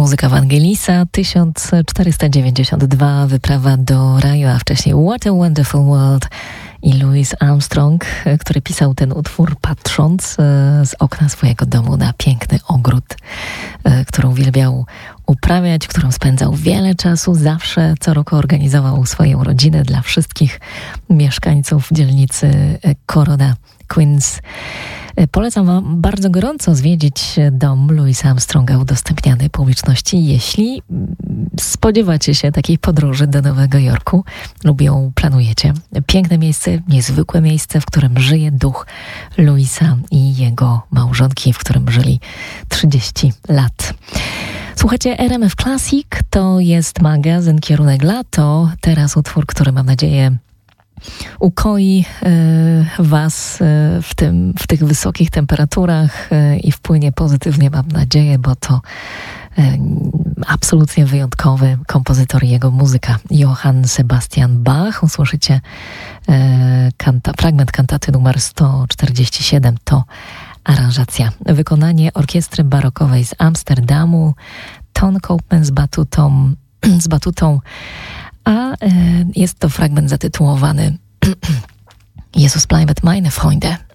muzyka Vangelisa, 1492, wyprawa do raju, a wcześniej What a Wonderful World i Louis Armstrong, który pisał ten utwór patrząc z okna swojego domu na piękny ogród, którą uwielbiał uprawiać, którą spędzał wiele czasu, zawsze co roku organizował swoją rodzinę dla wszystkich mieszkańców dzielnicy Corona Queens. Polecam wam bardzo gorąco zwiedzić dom Louisa Armstronga udostępniany publiczności, jeśli spodziewacie się takiej podróży do Nowego Jorku lub ją planujecie. Piękne miejsce, niezwykłe miejsce, w którym żyje duch Louisa i jego małżonki, w którym żyli 30 lat. Słuchajcie, RMF Classic to jest magazyn Kierunek Lato. Teraz utwór, który mam nadzieję ukoi was w tych wysokich temperaturach i wpłynie pozytywnie, mam nadzieję, bo to absolutnie wyjątkowy kompozytor i jego muzyka. Johann Sebastian Bach. Usłyszycie fragment kantaty numer 147. To aranżacja. Wykonanie orkiestry barokowej z Amsterdamu. Ton Koopman z batutą, a jest to fragment zatytułowany Jesus bleibt meine Freunde.